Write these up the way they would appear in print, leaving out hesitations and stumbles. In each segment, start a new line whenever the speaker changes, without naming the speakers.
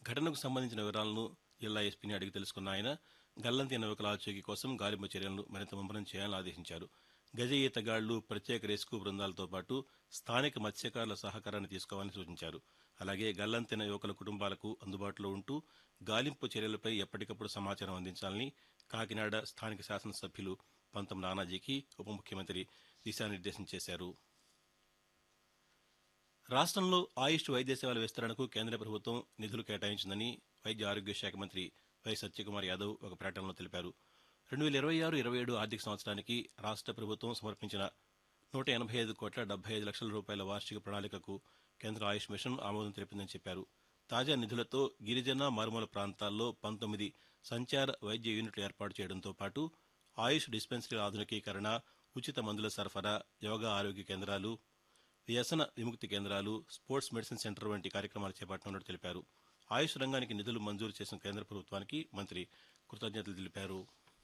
ఘటనకు సంబంధించిన వివరాలను జిల్లా ఎస్పీని అడిగి తెలుసుకున్న ఆయన గల్లంతైన యువకుల ఆచూకీ కోసం గాలింపు చర్యలను మరింత ముమ్మరం చేయాలని ఆదేశించారు. గజ ఈతగాళ్లు, ప్రత్యేక రెస్క్యూ బృందాలతో పాటు స్థానిక మత్స్యకారుల సహకారాన్ని తీసుకోవాలని సూచించారు. అలాగే గల్లంతైన యువకుల కుటుంబాలకు అందుబాటులో ఉంటూ గాలింపు చర్యలపై ఎప్పటికప్పుడు సమాచారం అందించాలని కాకినాడ స్థానిక శాసనసభ్యులు పంతం నానాజీకి ఉప ముఖ్యమంత్రి దిశానిర్దేశం చేశారు. రాష్ట్రంలో ఆయుష్ వైద్య సేవల విస్తరణకు కేంద్ర ప్రభుత్వం నిధులు కేటాయించిందని వైద్య ఆరోగ్య శాఖ మంత్రి వై సత్యకుమార్ యాదవ్ ఒక ప్రకటనలో తెలిపారు. 2026-27 ఆర్థిక సంవత్సరానికి రాష్ట్ర ప్రభుత్వం సమర్పించిన 185,75 లక్షల రూపాయల వార్షిక ప్రణాళికకు కేంద్ర ఆయుష్ మిషన్ ఆమోదం తెలిపిందని చెప్పారు. తాజా నిధులతో గిరిజన మారుమూల ప్రాంతాల్లో 19 సంచార వైద్య యూనిట్లు ఏర్పాటు చేయడంతో పాటు ఆయుష్ డిస్పెన్సరీల ఆధునికీకరణ, ఉచిత మందుల సరఫరా, యోగా ఆరోగ్య కేంద్రాలు, వ్యసన విముక్తి కేంద్రాలు, స్పోర్ట్స్ మెడిసిన్ సెంటర్ వంటి కార్యక్రమాలు చేపట్టనున్నట్టు తెలిపారు. ఆయుష్ రంగానికి నిధులు మంజూరు చేసిన కేంద్ర ప్రభుత్వానికి మంత్రి కృతజ్ఞతలు తెలిపారు.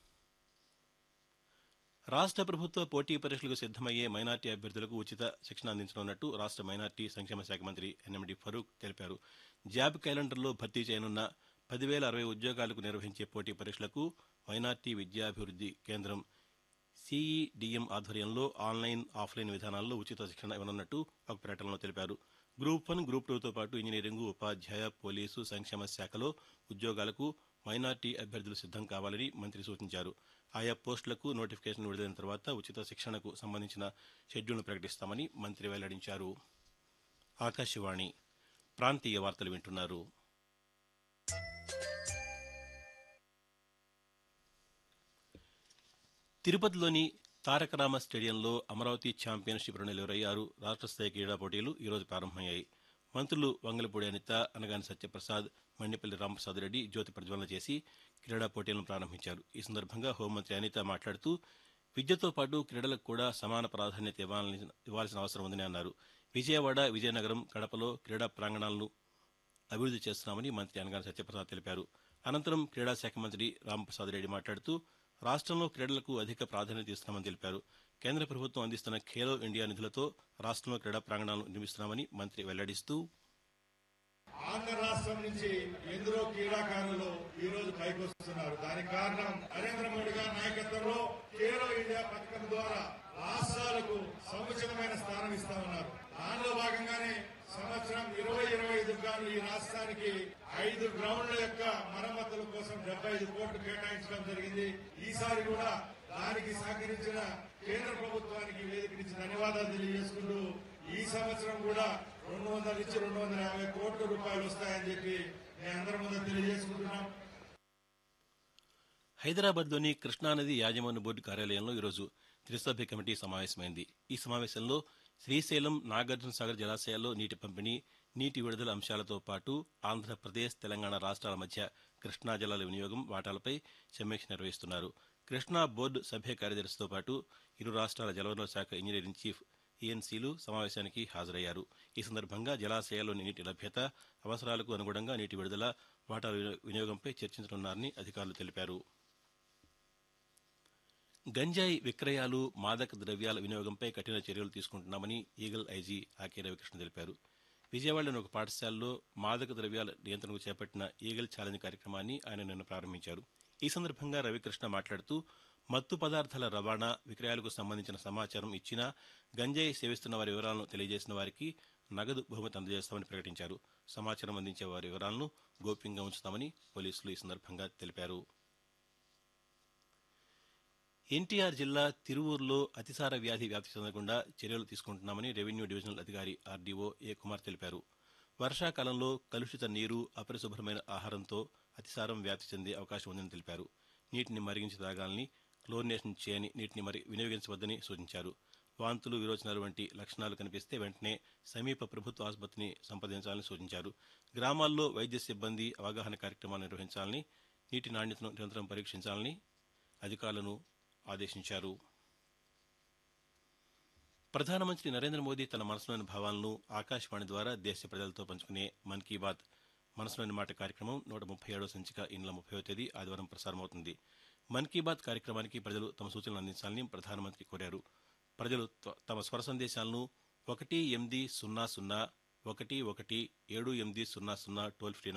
రాష్ట్ర ప్రభుత్వ పోటీ పరీక్షలకు సిద్దమయ్యే మైనార్టీ అభ్యర్థులకు ఉచిత శిక్షణ అందించనున్నట్టు రాష్ట్ర మైనార్టీ సంక్షేమ శాఖ మంత్రి ఎన్ఎండి ఫరూక్ తెలిపారు. జాబ్ క్యాలెండర్లో భర్తీ చేయనున్న 10,060 ఉద్యోగాలకు నిర్వహించే పోటీ పరీక్షలకు మైనార్టీ విద్యాభివృద్ధి కేంద్రం సిఈడిఎం ఆధ్వర్యంలో ఆన్లైన్, ఆఫ్లైన్ విధానాల్లో ఉచిత శిక్షణ ఇవ్వనున్నట్టు ఒక ప్రకటనలో తెలిపారు. గ్రూప్ 1, గ్రూప్ 2తో పాటు ఇంజనీరింగ్, ఉపాధ్యాయ, పోలీసు, సంక్షేమ శాఖలో ఉద్యోగాలకు మైనార్టీ అభ్యర్థులు సిద్దం కావాలని మంత్రి సూచించారు. ఆయా పోస్టులకు నోటిఫికేషన్ విడుదలైన తర్వాత ఉచిత శిక్షణకు సంబంధించిన షెడ్యూల్ను ప్రకటిస్తామని మంత్రి వెల్లడించారు. ఆకాశవాణి ప్రాంతీయ వార్తలు వింటున్నారు. తిరుపతిలోని తారకరామ స్టేడియంలో అమరావతి ఛాంపియన్షిప్ 2026 రాష్ట్ర స్థాయి క్రీడా పోటీలు ఈరోజు ప్రారంభమయ్యాయి. మంత్రులు వంగలపూడి అనిత, అనగాని సత్యప్రసాద్, మండిపల్లి రాంప్రసాద్ రెడ్డి జ్యోతి ప్రజ్వలన చేసి క్రీడా పోటీలను ప్రారంభించారు. ఈ సందర్భంగా హోంమంత్రి అనిత మాట్లాడుతూ విద్యతో పాటు క్రీడలకు కూడా సమాన ప్రాధాన్యత ఇవ్వాల్సిన అవసరం ఉందని అన్నారు. విజయవాడ, విజయనగరం, కడపలో క్రీడా ప్రాంగణాలను అభివృద్ధి చేస్తున్నామని మంత్రి అనగాని సత్యప్రసాద్ తెలిపారు. అనంతరం క్రీడాశాఖ మంత్రి రాంప్రసాద్ రెడ్డి మాట్లాడుతూ రాష్ట్రంలో క్రీడలకు అధిక ప్రాధాన్యత ఇస్తున్నామని తెలిపారు. కేంద్ర ప్రభుత్వం అందిస్తున్న ఖేలో ఇండియా నిధులతో రాష్ట్రంలో క్రీడా ప్రాంగణాలను నిర్మిస్తున్నామని మంత్రి వెల్లడిస్తూ
ఆంధ్ర రాష్ట్రం నుంచి ఎందరో క్రీడాకారులు ఈ రోజు పైకి వస్తున్నారు. దానికి కారణం నరేంద్ర మోడీ గారి నాయకత్వంలో ఖేలో ఇండియా పథకం ద్వారా రాష్ట్రాలకు సముచితమైన స్థానం ఇస్తా ఉన్నారు. దానిలో భాగంగానే సంవత్సరం 2025 గాను ఈ రాష్ట్రానికి 5 గ్రౌండ్ల యొక్క మరమ్మతుల కోసం 75 కోట్లు కేటాయించడం జరిగింది. ఈసారి కూడా దానికి సహకరించిన కేంద్ర ప్రభుత్వానికి వేదిక నుంచి ధన్యవాదాలు తెలియజేసుకుంటూ ఈ సంవత్సరం కూడా 200 నుంచి 250 కోట్ల రూపాయలు వస్తాయని చెప్పి నేను అందరి ముందు తెలియజేసుకుంటున్నాం.
హైదరాబాద్లోని కృష్ణానది యాజమాన్య బోర్డు కార్యాలయంలో ఈరోజు త్రిసభ్య కమిటీ సమావేశమైంది. ఈ సమావేశంలో శ్రీశైలం, నాగార్జున సాగర్ జలాశయాల్లో నీటి పంపిణీ, నీటి విడుదల అంశాలతో పాటు ఆంధ్రప్రదేశ్, తెలంగాణ రాష్ట్రాల మధ్య కృష్ణా జలాల వినియోగం వాటాలపై సమీక్ష నిర్వహిస్తున్నారు. కృష్ణా బోర్డు సభ్య కార్యదర్శితో పాటు ఇరు రాష్ట్రాల జలవనరుల శాఖ ఇంజనీరింగ్ చీఫ్ ఈఎన్సీలు సమావేశానికి హాజరయ్యారు. ఈ సందర్భంగా జలాశయాల్లోని నీటి లభ్యత, అవసరాలకు అనుగుణంగా నీటి విడుదల, వాటాల వినియోగంపై చర్చించనున్నారని అధికారులు తెలిపారు. గంజాయి విక్రయాలు, మాదక ద్రవ్యాల వినియోగంపై కఠిన చర్యలు తీసుకుంటున్నామని ఈగల్ ఐజీ ఆకే రవికృష్ణ తెలిపారు. విజయవాడలోని ఒక పాఠశాలలో మాదక ద్రవ్యాల నియంత్రణకు చేపట్టిన ఈగల్ ఛాలెంజ్ కార్యక్రమాన్ని ఆయన నిన్న ప్రారంభించారు. ఈ సందర్భంగా రవికృష్ణ మాట్లాడుతూ మత్తు పదార్థాల రవాణా, విక్రయాలకు సంబంధించిన సమాచారం ఇచ్చినా గంజాయి సేవిస్తున్న వారి వివరాలను తెలియజేసిన వారికి నగదు బహుమతి అందజేస్తామని ప్రకటించారు. సమాచారం అందించే వారి వివరాలను గోప్యంగా ఉంచుతామని పోలీసులు ఈ సందర్భంగా తెలిపారు. ఎన్టీఆర్ జిల్లా తిరువూరులో అతిసార వ్యాధి వ్యాప్తి చెందకుండా చర్యలు తీసుకుంటున్నామని రెవెన్యూ డివిజనల్ అధికారి ఆర్డీఓ ఏ కుమార్ తెలిపారు. వర్షాకాలంలో కలుషిత నీరు, అపరిశుభ్రమైన ఆహారంతో అతిసారం వ్యాప్తి చెందే అవకాశం ఉందని తెలిపారు. నీటిని మరిగించి తాగాలని, క్లోరినేషన్ చేయని నీటిని వినియోగించవద్దని సూచించారు. వాంతులు, విరోచనాలు వంటి లక్షణాలు కనిపిస్తే వెంటనే సమీప ప్రభుత్వ ఆసుపత్రిని సంప్రదించాలని సూచించారు. గ్రామాల్లో వైద్య సిబ్బంది అవగాహన కార్యక్రమాలు నిర్వహించాలని, నీటి నాణ్యతను నిరంతరం పరీక్షించాలని అధికారులను ఆదేశించారు. ప్రధానమంత్రి నరేంద్ర మోదీ తన మనసులోని భావాలను ఆకాశవాణి ద్వారా దేశ ప్రజలతో పంచుకునే మన్ కీ బాత్ మనసులోని మాట కార్యక్రమం 137వ సంచిక ఈ నెల 30వ తేదీ ఆదివారం ప్రసారమవుతుంది. మన్ కీ బాత్ కార్యక్రమానికి ప్రజలు తమ సూచనలు అందించాలని ప్రధానమంత్రి కోరారు. ప్రజలు తమ స్వర సందేశాలను 1-800-11-7800 టోల్ ఫ్రీ